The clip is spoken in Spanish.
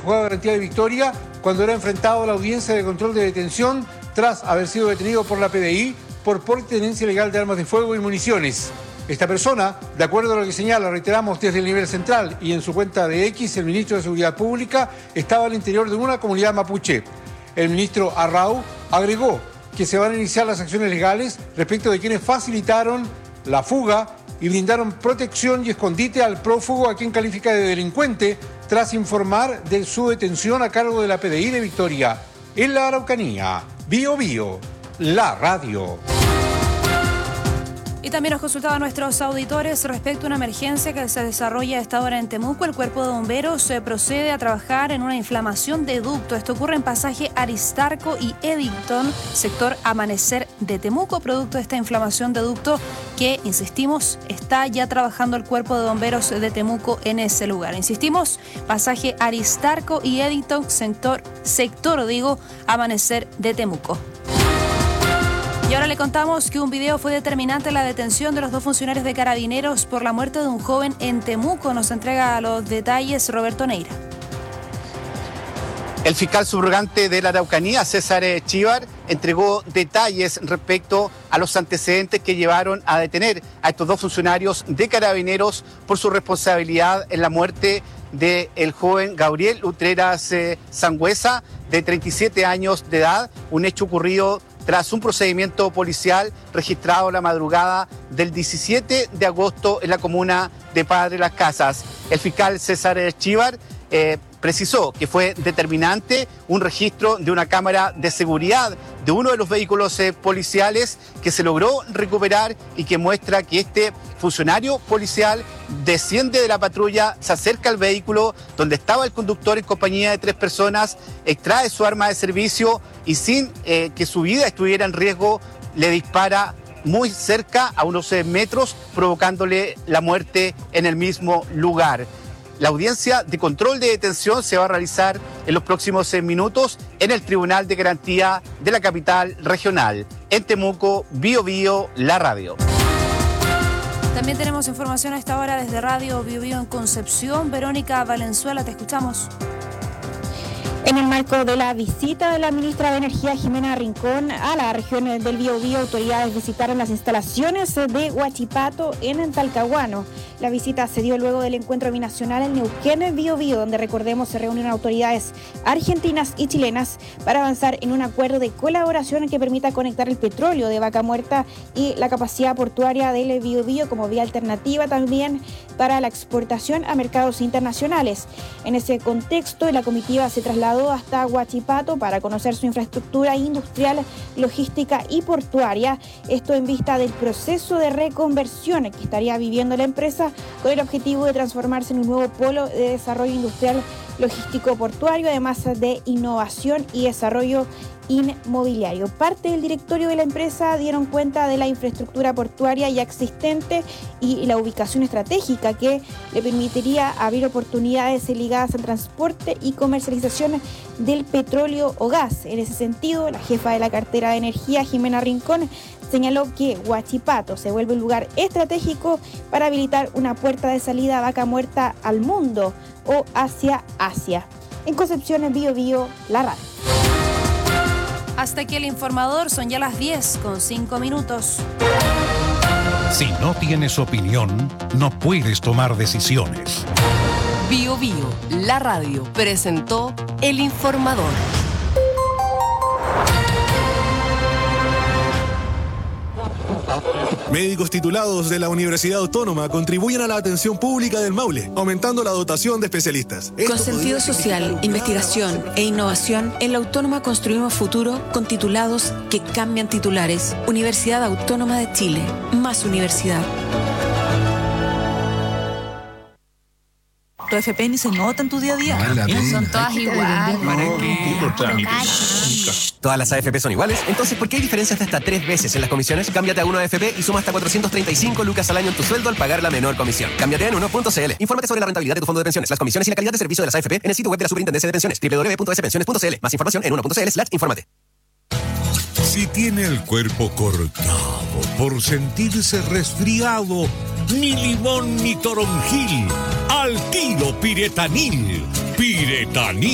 juzgado de garantía de Victoria cuando era enfrentado a la audiencia de control de detención tras haber sido detenido por la PDI por porte y tenencia ilegal de armas de fuego y municiones. Esta persona, de acuerdo a lo que señala, reiteramos, desde el nivel central y en su cuenta de X, el ministro de Seguridad Pública estaba al interior de una comunidad mapuche. El ministro Arrau agregó que se van a iniciar las acciones legales respecto de quienes facilitaron la fuga y brindaron protección y escondite al prófugo, a quien califica de delincuente, tras informar de su detención a cargo de la PDI de Victoria. En la Araucanía, Bío Bío, la radio. Y también nos consultaban nuestros auditores respecto a una emergencia que se desarrolla a esta hora en Temuco. El cuerpo de bomberos procede a trabajar en una inflamación de ducto. Esto ocurre en pasaje Aristarco y Eddington, sector Amanecer de Temuco, producto de esta inflamación de ducto que, insistimos, está ya trabajando el cuerpo de bomberos de Temuco en ese lugar. Insistimos, pasaje Aristarco y Eddington, sector Amanecer de Temuco. Y ahora le contamos que un video fue determinante en la detención de los 2 funcionarios de Carabineros por la muerte de un joven en Temuco. Nos entrega los detalles Roberto Neira. El fiscal subrogante de la Araucanía, César Chíbar, entregó detalles respecto a los antecedentes que llevaron a detener a estos 2 funcionarios de Carabineros por su responsabilidad en la muerte del joven Gabriel Utreras Sangüesa, de 37 años de edad, un hecho ocurrido tras un procedimiento policial registrado la madrugada del 17 de agosto en la comuna de Padre Las Casas. El fiscal César Chíbar precisó que fue determinante un registro de una cámara de seguridad de uno de los vehículos policiales que se logró recuperar y que muestra que este funcionario policial desciende de la patrulla, se acerca al vehículo donde estaba el conductor en compañía de 3 personas, extrae su arma de servicio y sin que su vida estuviera en riesgo, le dispara muy cerca, a unos metros, provocándole la muerte en el mismo lugar. La audiencia de control de detención se va a realizar en los próximos minutos en el Tribunal de Garantía de la capital regional. En Temuco, Bío Bío, la radio. También tenemos información a esta hora desde Radio Bío Bío en Concepción. Verónica Valenzuela, te escuchamos. En el marco de la visita de la ministra de Energía, Jimena Rincón, a la región del Biobío, autoridades visitaron las instalaciones de Huachipato en Talcahuano. La visita se dio luego del encuentro binacional en Neuquén, Biobío, donde, recordemos, se reunieron autoridades argentinas y chilenas para avanzar en un acuerdo de colaboración que permita conectar el petróleo de Vaca Muerta y la capacidad portuaria del Biobío como vía alternativa también para la exportación a mercados internacionales. En ese contexto, la comitiva se trasladó hasta Huachipato para conocer su infraestructura industrial, logística y portuaria. Esto en vista del proceso de reconversión que estaría viviendo la empresa con el objetivo de transformarse en un nuevo polo de desarrollo industrial, logístico, portuario, además de innovación y desarrollo inmobiliario. Parte del directorio de la empresa dieron cuenta de la infraestructura portuaria ya existente y la ubicación estratégica que le permitiría abrir oportunidades ligadas al transporte y comercialización del petróleo o gas. En ese sentido, la jefa de la cartera de energía, Jimena Rincón, señaló que Huachipato se vuelve un lugar estratégico para habilitar una puerta de salida a Vaca Muerta al mundo o hacia Asia. En Concepción, en Bío Bío, la radio. Hasta aquí el informador, son ya las 10:05. Si no tienes opinión, no puedes tomar decisiones. Bío Bío, la radio, presentó el informador. Médicos titulados de la Universidad Autónoma contribuyen a la atención pública del Maule, aumentando la dotación de especialistas. Con sentido social, investigación e innovación, en la Autónoma construimos futuro con titulados que cambian titulares. Universidad Autónoma de Chile, más universidad. ¿Tu FP se nota en tu día a día? Son todas iguales. ¿Para qué? ¿Todas las AFP son iguales? Entonces, ¿por qué hay diferencias de hasta 3 veces en las comisiones? Cámbiate a Uno AFP y suma hasta 435 lucas al año en tu sueldo al pagar la menor comisión. Cámbiate en uno.cl. Infórmate sobre la rentabilidad de tu fondo de pensiones, las comisiones y la calidad de servicio de las AFP en el sitio web de la Superintendencia de Pensiones, www.spensiones.cl. Más información en uno.cl/infórmate. Si tiene el cuerpo cortado por sentirse resfriado, ni limón ni toronjil, al tiro Piretanil. Piretanil.